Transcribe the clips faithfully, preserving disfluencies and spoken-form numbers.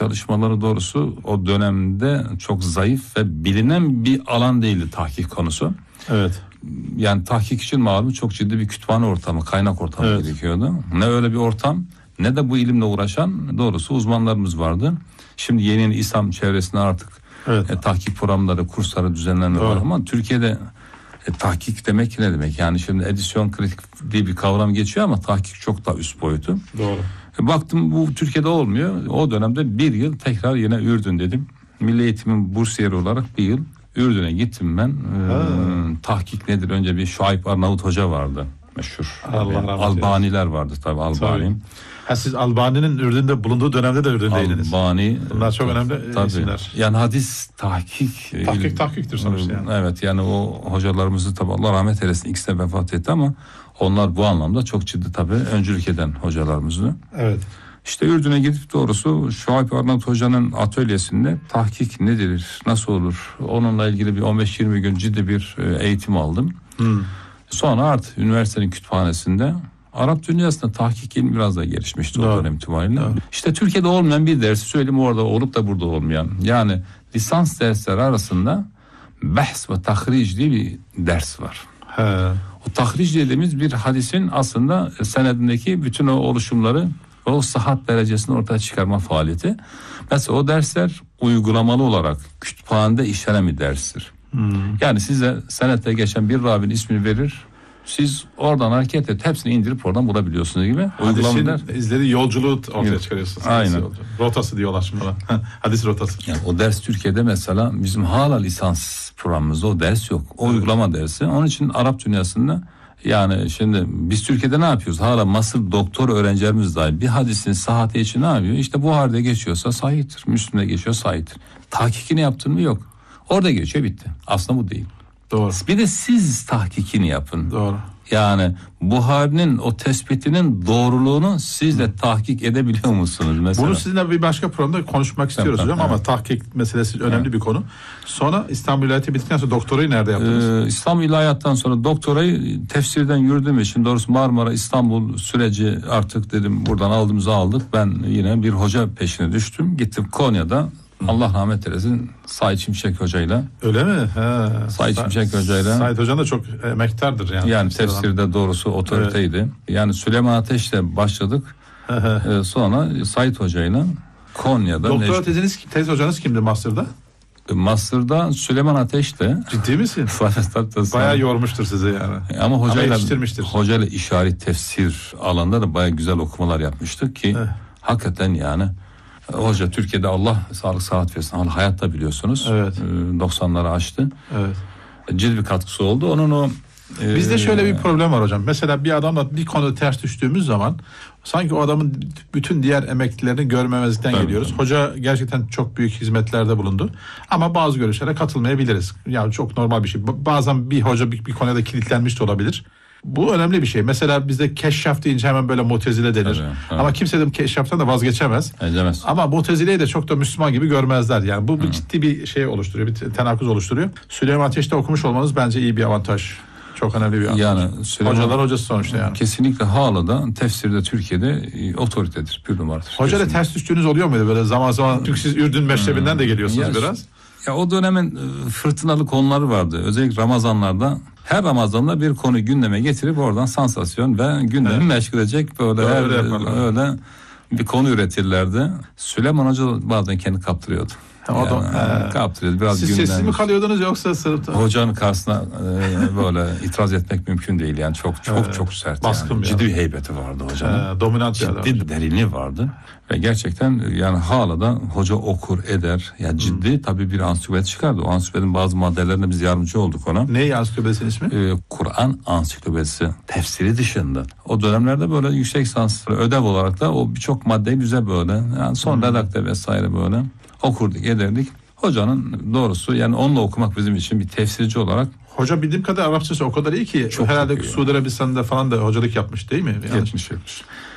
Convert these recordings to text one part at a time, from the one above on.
çalışmaları doğrusu o dönemde çok zayıf ve bilinen bir alan değildi tahkik konusu. Evet. Yani tahkik için malum çok ciddi bir kütüphane ortamı, kaynak ortamı evet. gerekiyordu. Ne öyle bir ortam ne de bu ilimle uğraşan doğrusu uzmanlarımız vardı. Şimdi yeni yeni İslam çevresinde artık evet. e, tahkik programları, kursları düzenleniyor ama Türkiye'de e, tahkik demek ne demek? Yani şimdi edisyon kritik diye bir kavram geçiyor ama tahkik çok daha üst boyutu. Doğru. E, baktım bu Türkiye'de olmuyor. O dönemde bir yıl tekrar yine Ürdün dedim. Milli Eğitim'in bursiyeri olarak bir yıl Ürdün'e gittim ben. Ee, tahkik nedir? Önce bir Şuayb Arnavut Hoca vardı. Meşhur. Allah Albaniler vardı tabii Albani. Tabii. Ha, siz Albani'nin Ürdün'de bulunduğu dönemde de Ürdün'deydiniz. Albani. Bunlar çok önemli tabii. isimler. Yani hadis tahkik. Tahkik tahkiktir sonuçta yani. Evet yani o hocalarımızı tabii Allah rahmet eylesin ikisi de vefat etti ama onlar bu anlamda çok ciddi tabii öncülük eden hocalarımızdı. Evet. İşte Ürdün'e gidip doğrusu Şuayb Arnavut Hoca'nın atölyesinde tahkik nedir, nasıl olur? Onunla ilgili bir on beş yirmi gün ciddi bir eğitim aldım. Hmm. Sonra artık üniversitenin kütüphanesinde Arap dünyasında tahkik ilmi biraz daha gelişmişti o dönem itibariyle. Evet. İşte Türkiye'de olmayan bir dersi söyleyeyim orada olup da burada olmayan. Yani lisans dersleri arasında bahs ve tahric diye bir ders var. He. O tahric dediğimiz bir hadisin aslında senedindeki bütün o oluşumları o sıhhat derecesini ortaya çıkarma faaliyeti. Mesela o dersler uygulamalı olarak kütüphanede işlenen bir derstir. Hmm. Yani size senette geçen bir ravinin ismini verir. Siz oradan hareket et. Hepsini indirip oradan bulabiliyorsunuz gibi. Hadisin izleri yolculuğu ortaya evet. çıkarıyorsunuz. Aynen. Rotası diyorlar şimdi bana. Hadis rotası. Yani o ders Türkiye'de mesela bizim hala lisans programımızda o ders yok. O evet. uygulama dersi. Onun için Arap dünyasında yani şimdi biz Türkiye'de ne yapıyoruz? Hala Mısır doktor öğrencilerimiz dahil bir hadisin sıhhati için ne yapıyor? İşte Buhari'de geçiyorsa sahihtir. Müslüm'de geçiyor sahihtir. Tahkikini yaptın mı yok. Orada geçiyor bitti. Aslında bu değil. Doğru. Bir de siz tahkikini yapın. Doğru. Yani Buhari'nin o tespitinin doğruluğunu siz de tahkik edebiliyor musunuz mesela? Bunu sizinle bir başka programda konuşmak istiyoruz tamam, hocam evet. ama tahkik meselesi önemli evet. bir konu. Sonra İstanbul İlahiyatı bittikten sonra doktorayı nerede yaptınız? Ee, İstanbul İlahiyat'tan sonra doktorayı tefsirden yürüdüğüm için doğrusu Marmara İstanbul süreci artık dedim buradan aldığımızı aldık. Ben yine bir hoca peşine düştüm. Gittim Konya'da. Allah rahmet eylesin Said Şimşek Hoca'yla. Öyle mi? He. Said Şimşek Hoca'yla. Said Hoca da çok emektardır yani. Yani tefsirde doğrusu otoriteydi. Evet. Yani Süleyman Ateş'le başladık. ee, sonra Said Hoca'yla Konya'da. Doktora Necd... teziniz, tez hocanız kimdi Master'da? Master'da Süleyman Ateş'ti. Ciddi misin? Bayağı yormuştur sizi yani. Ama hocayla, hocayla işaret tefsir alanında da bayağı güzel okumalar yapmıştık ki eh. hakikaten yani hoca Türkiye'de Allah sağlık sıhhat versin. Hayatta biliyorsunuz. Evet. doksanları aştı. Evet. Ciddi bir katkısı oldu. Onun o e, bizde şöyle bir problem var hocam. Mesela bir adamla bir konuda ters düştüğümüz zaman sanki o adamın bütün diğer emeklilerini görmemezlikten tabii, geliyoruz. Tabii. Hoca gerçekten çok büyük hizmetlerde bulundu. Ama bazı görüşlere katılmayabiliriz. Yani çok normal bir şey. Bazen bir hoca bir, bir konuda kilitlenmiş de olabilir. Bu önemli bir şey. Mesela bizde keşşaf deyince hemen böyle mutezile denir. Tabii, tabii. Ama kimse de keşşaftan da vazgeçemez. Edemez. Ama mutezileyi de çok da Müslüman gibi görmezler. Yani bu, bu ciddi bir şey oluşturuyor. Bir tenakuz oluşturuyor. Süleyman Ateş'te okumuş olmanız bence iyi bir avantaj. Çok önemli bir avantaj. Yani Süleyman, hocalar hocası sonuçta yani. Kesinlikle hala da tefsirde Türkiye'de otoritedir. Bir numaradır. Hocayla ters düştüğünüz oluyor muydu böyle zaman zaman? Çünkü siz Ürdün meşrebinden de geliyorsunuz ya, biraz. Ya o dönemin fırtınalı konuları vardı. Özellikle Ramazanlarda her Ramazan'da bir konu gündeme getirip oradan sansasyon ve gündemi evet. meşgul edecek böyle öyle, her, öyle bir konu üretirlerdi. Süleyman Hoca bazen kendi kaptırıyordu. Ha, o yani, da, kaptırıyordu. Biraz siz sessiz mi kalıyordunuz yoksa sırıtı? Hocanın karşısına e, böyle itiraz etmek mümkün değil yani çok çok evet. çok sert. Baskın yani. bir Ciddi bir heybeti vardı hocanın. He, dominant ciddi bir derinliği vardı. Ve gerçekten yani hala da hoca okur eder. Yani ciddi hmm. tabii bir ansiklopedi çıkardı. O ansiklopedinin bazı maddelerine biz yardımcı olduk ona. Ne ansiklopedisinin ismi? Ee, Kur'an ansiklopedisi. Tefsiri dışında. O dönemlerde böyle yüksek lisans ödev olarak da o birçok maddeyi bize böyle yani son hmm. redakte vesaire böyle okurduk ederdik. Hocanın doğrusu yani onunla okumak bizim için bir tefsirci olarak. Hoca bildiğim kadar Arapçası o kadar iyi ki çok herhalde Suudi Arabistan'da falan da hocalık yapmış değil mi? Yapmış yapmış.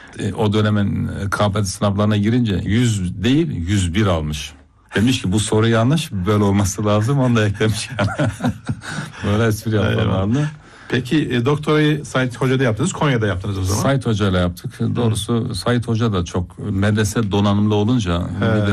O dönemin K P S S sınavlarına girince yüz değil yüz bir almış. Demiş ki bu soru yanlış böyle olması lazım onu da eklemiş yani. Böyle espri yaparlardı. Peki e, doktorayı Said Hoca'da yaptınız, Konya'da yaptınız o zaman? Said Hoca'yla yaptık. Doğrusu Said Hoca da çok medrese donanımlı olunca bir de